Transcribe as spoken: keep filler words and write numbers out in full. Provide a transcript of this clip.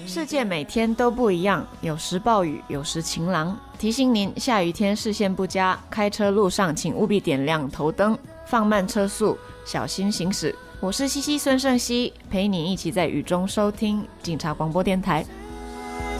世界每天都不一样，有时暴雨，有时晴朗。提醒您，下雨天视线不佳，开车路上请务必点亮头灯，放慢车速，小心行驶。我是西西孙盛熙，陪你一起在雨中收听警察广播电台。